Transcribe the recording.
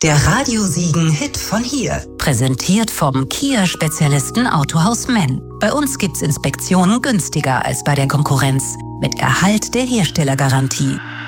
Der Radiosiegen-Hit von hier. Präsentiert vom Kia-Spezialisten Autohaus Menn. Bei uns gibt's Inspektionen günstiger als bei der Konkurrenz. Mit Erhalt der Herstellergarantie.